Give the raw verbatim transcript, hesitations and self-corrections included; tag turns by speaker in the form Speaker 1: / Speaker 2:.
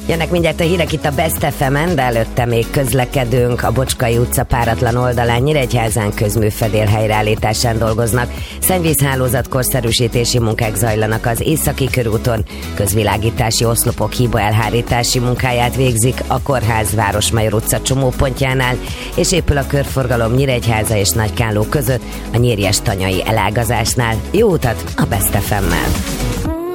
Speaker 1: Jönnek mindjárt a hírek itt a Best ef emen, de előtte még közlekedünk. A Bocskai utca páratlan oldalán Nyíregyházán közműfedél helyreállításán dolgoznak. Szennyvízhálózat korszerűsítési munkák zajlanak az Északi körúton. Közvilágítási oszlopok hiba elhárítási munkáját végzik a Kórház Városmajor utca csomópontjánál, és épül a körforgalom Nyíregyháza és Nagykálló között a Nyírjes-tanyai elágazásnál. Jó utat a Best ef emmel!